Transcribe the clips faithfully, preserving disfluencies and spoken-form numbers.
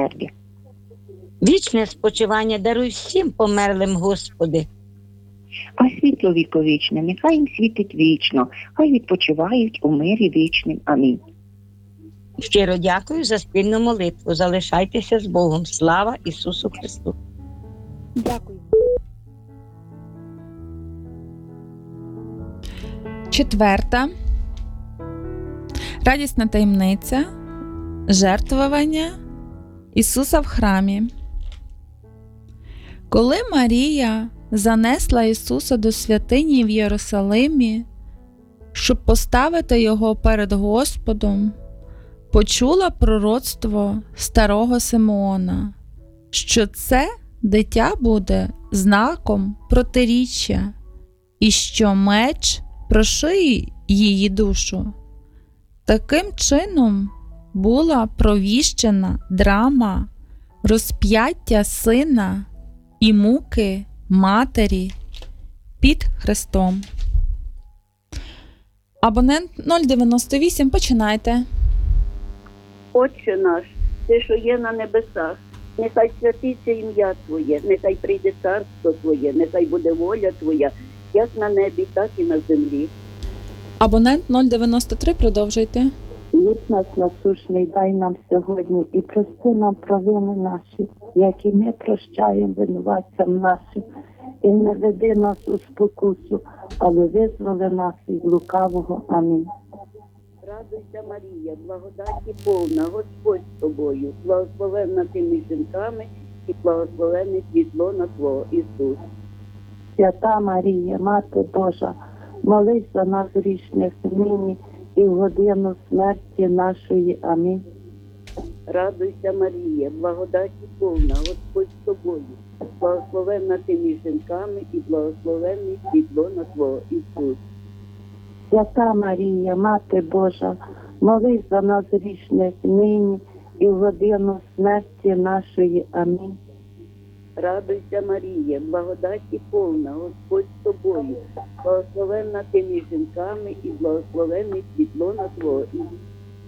милосердя. Вічне спочивання даруй всім померлим, Господи. А світло віковічне, нехай їм світить вічно, хай відпочивають у мирі вічним. Амінь. Щиро дякую за спільну молитву. Залишайтеся з Богом. Слава Ісусу Христу! Дякую. Четверта. Радісна таємниця жертвування Ісуса в храмі. Коли Марія занесла Ісуса до святині в Єрусалимі, щоб поставити Його перед Господом, почула пророцтво старого Симеона, що це дитя буде знаком протиріччя, і що меч прошиє її душу. Таким чином була провіщена драма розп'яття сина і муки матері під Христом. Абонент нуль дев'яносто вісім, починайте. Отче наш, ти, що є на небесах, нехай святиться ім'я Твоє, нехай прийде царство Твоє, нехай буде воля Твоя, як на небі, так і на землі. Абонент нуль дев'яносто три, продовжуйте. Хліб наш насущний дай нам сьогодні і прости нам провини наші, як і ми прощаємо винуватцям нашим. І не веди нас у спокусу, але визволи нас від лукавого. Амінь. Радуйся, Марія, благодаті повна, Господь з тобою, благословенна ти між жінками і благословенний плід лона Твого, Ісус. Свята Марія, Мати Божа, молись за нас грішних нині і в годину смерті нашої. Амінь. Радуйся, Марія, благодаті повна, Господь з тобою, благословенна ти між жінками і благословенний плід лона Твого, Ісус. Свята Марія, Мати Божа, молись за нас грішних нині і в годину смерті нашої. Амінь. Радуйся, Марія, благодаті повна, Господь з тобою, благословенна ти між жінками і благословенний плід лона Твого, Ісус.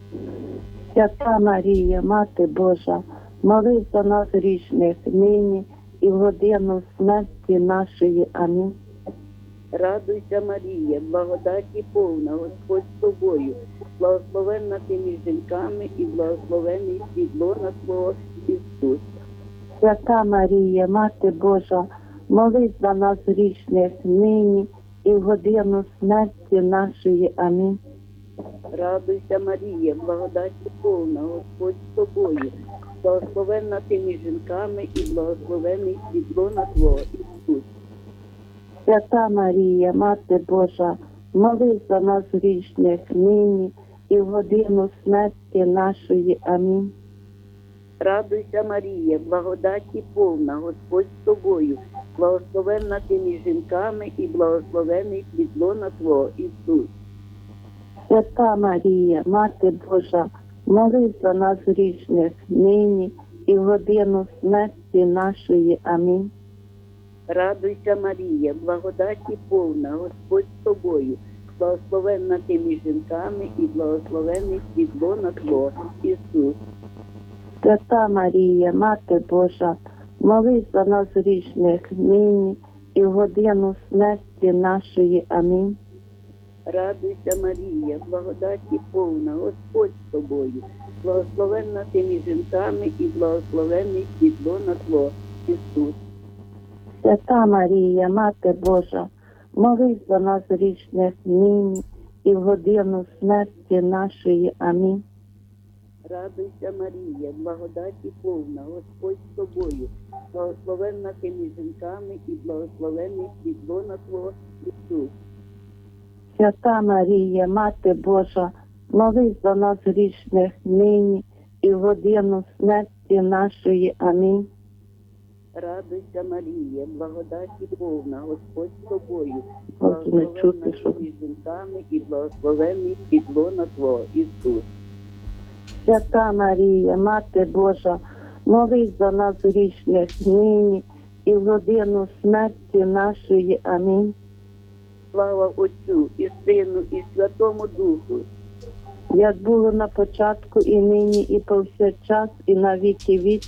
Свята Марія, Мати Божа, молись за нас грішних нині і в годину смерті нашої. Амінь. Радуйся, Марія, благодаті повна, Господь з тобою, благословенна ти між жінками і благословенний плід лона Твого, Ісус. Свята Марія, Мати Божа, молись за нас грішних нині і в годину смерті нашої. Амінь. Радуйся, Марія, благодаті повна, Господь з тобою, благословенна ти між жінками і благословенний плід лона Твого, Ісус. Свята Марія, Мати Божа, молись за нас грішних нині і в годину смерті нашої. Амінь. Радуйся, Марія, благодаті повна, Господь з тобою, благословенна ти між жінками і благословений плід лона Твого, Ісус. Свята Марія, Мати Божа, молись за нас грішних нині і в годину смерті нашої. Амінь. Радуйся, Марія, благодаті повна, Господь з тобою, благословенна ти між жінками і благословений плід лона Твого, Ісус. Свята Марія, Мати Божа, молись за нас грішних нині і в годину смерті нашої. Амінь. Радуйся, Марія, благодаті повна, Господь з тобою, благословенна ти між жінками і благословений плід лона Твого, Ісус. Свята Марія, Мати Божа, молись за нас грішних нині і в годину смерті нашої. Амінь. Радуйся, Марія, благодаті повна, Господь з тобою, благословенна ти між жінками і благословений плід лона Твого, Ісус. Свята Марія, Мати Божа, молись за нас грішних нині і в годину смерті нашої. Амінь. Радуйся, Марія, благодаті повна, Господь з тобою, Господи, не чути, благословенна що... ти між жінками і благословений плід лона Твого, Ісус. Свята Марія, Мати Божа, молись за нас грішних нині і в годину смерті нашої. Амінь. Слава Отцю і Сину і Святому Духу, як було на початку, і нині, і повсякчас, і на віки вічні.